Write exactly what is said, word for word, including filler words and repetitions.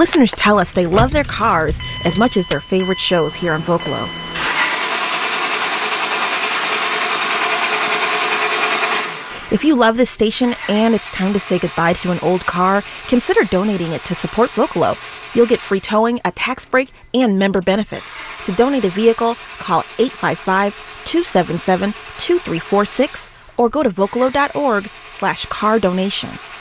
Listeners tell us they love their cars as much as their favorite shows here on Vocalo. If you love this station and it's time to say goodbye to an old car, consider donating it to support Vocalo. You'll get free towing, a tax break, and member benefits. To donate a vehicle, call eight five five, two seven seven, two three four six or go to vocalo dot org slash car donation.